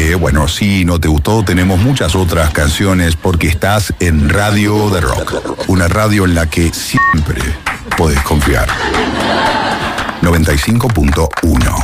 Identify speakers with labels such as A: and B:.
A: bueno, si no te gustó, tenemos muchas otras canciones porque estás en Radio de Rock. Una radio en la que siempre podés confiar. 95.1